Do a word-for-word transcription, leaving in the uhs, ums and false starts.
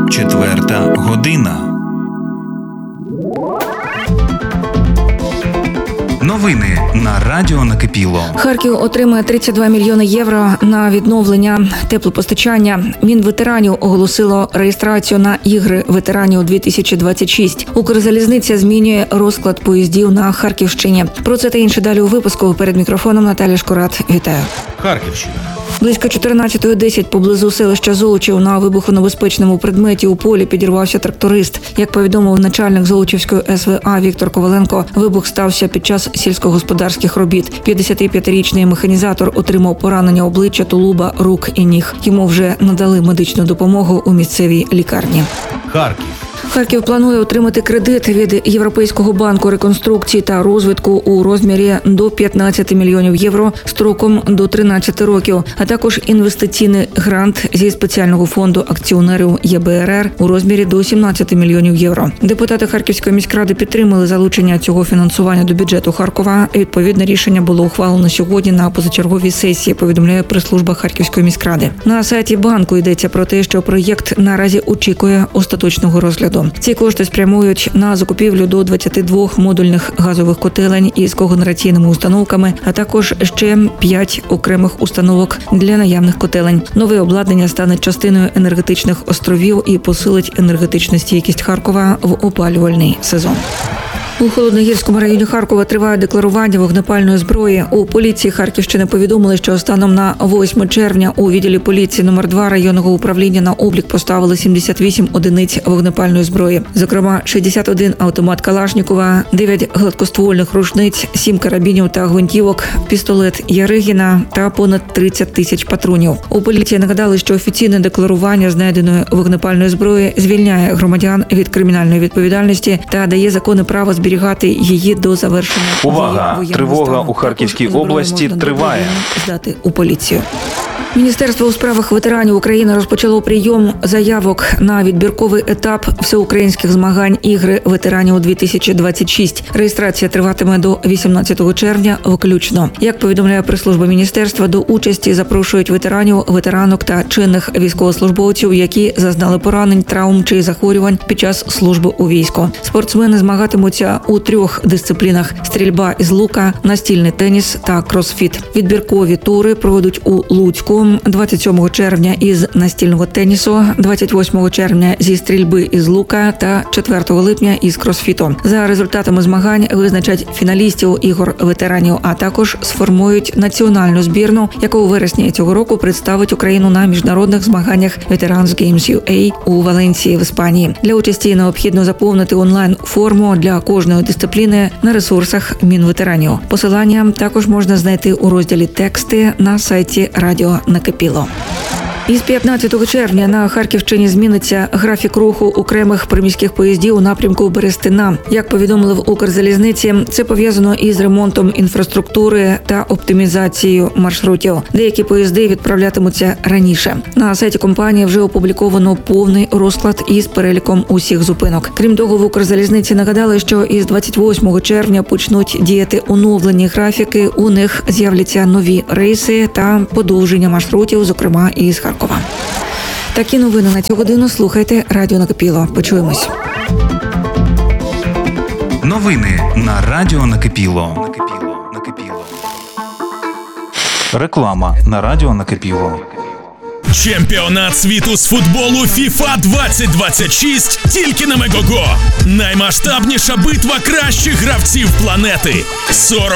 Четверта година. Новини на радіо Накипіло. Харків отримає тридцять два мільйони євро на відновлення теплопостачання. Мінветеранів оголосило реєстрацію на ігри ветеранів дві тисячі двадцять шість. Укрзалізниця змінює розклад поїздів на Харківщині. Про це та інше далі у випуску. Перед мікрофоном Наталя Шкурат. Вітаю. Харківщина. Близько чотирнадцятої десять поблизу селища Золочів на вибухонебезпечному предметі у полі підірвався тракторист. Як повідомив начальник Золочівської ес ве а Віктор Коваленко, вибух стався під час сільськогосподарських робіт. п'ятдесятип'ятирічний механізатор отримав поранення обличчя, тулуба, рук і ніг. Йому вже надали медичну допомогу у місцевій лікарні. Харків. Харків планує отримати кредит від Європейського банку реконструкції та розвитку у розмірі до п'ятнадцять мільйонів євро строком до тринадцяти років, а також інвестиційний грант зі спеціального фонду акціонерів є бе ер ер у розмірі до сімнадцять мільйонів євро. Депутати Харківської міськради підтримали залучення цього фінансування до бюджету Харкова. Відповідне рішення було ухвалено сьогодні на позачерговій сесії, повідомляє прес-служба Харківської міськради. На сайті банку йдеться про те, що проєкт наразі очікує остаточного розгляду. Ці кошти спрямують на закупівлю до двадцяти двох модульних газових котелень із когенераційними установками, а також ще п'ять окремих установок для наявних котелень. Нове обладнання стане частиною енергетичних островів і посилить енергетичну стійкість Харкова в опалювальний сезон. У Холодногірському районі Харкова триває декларування вогнепальної зброї. У поліції Харківщини повідомили, що станом на восьме червня у відділі поліції номер два районного управління на облік поставили сімдесят вісім одиниць вогнепальної зброї. Зокрема, шістдесят один автомат Калашнікова, дев'ять гладкоствольних рушниць, сім карабінів та гвинтівок, пістолет Яригіна та понад тридцять тисяч патронів. У поліції нагадали, що офіційне декларування знайденої вогнепальної зброї звільняє громадян від кримінальної відповідальності та дає законне право зберігати зберігати її до завершення. Увага! Тривога у Харківській області триває. Здати у поліцію. Міністерство у справах ветеранів України розпочало прийом заявок на відбірковий етап всеукраїнських змагань ігри ветеранів дві тисячі двадцять шість. Реєстрація триватиме до вісімнадцятого червня включно. Як повідомляє прес-служба міністерства, до участі запрошують ветеранів, ветеранок та чинних військовослужбовців, які зазнали поранень, травм чи захворювань під час служби у війську. Спортсмени змагатимуться у трьох дисциплінах: стрільба із лука, настільний теніс та кросфіт. Відбіркові тури проведуть у Луцьку двадцять сьомого червня із настільного тенісу, двадцять восьмого червня зі стрільби із лука та четвертого липня із кросфіту. За результатами змагань визначать фіналістів ігор ветеранів, а також сформують національну збірну, яка у вересні цього року представить Україну на міжнародних змаганнях Veterans Games ю ей у Валенсії в Іспанії. Для участі необхідно заповнити онлайн-форму для кожної дисципліни на ресурсах Мінветеранів. Посилання також можна знайти у розділі «Тексти» на сайті Радіо Накипіло. Із п'ятнадцятого червня на Харківщині зміниться графік руху окремих приміських поїздів у напрямку Берестина. Як повідомили в Укрзалізниці, це пов'язано із ремонтом інфраструктури та оптимізацією маршрутів. Деякі поїзди відправлятимуться раніше. На сайті компанії вже опубліковано повний розклад із переліком усіх зупинок. Крім того, в Укрзалізниці нагадали, що із двадцять восьмого червня почнуть діяти оновлені графіки. У них з'являться нові рейси та подовження маршрутів, зокрема із Харкова. Такі новини на цю годину слухайте Радіо Накипіло. Почуємось. Новини на радіо Накипіло. Накипіло. Накипіло. Реклама на радіо Накипіло. Чемпіонат світу з футболу фіфа двадцять двадцять шість тільки на Мегого. Наймасштабніша битва кращих гравців планети. сорок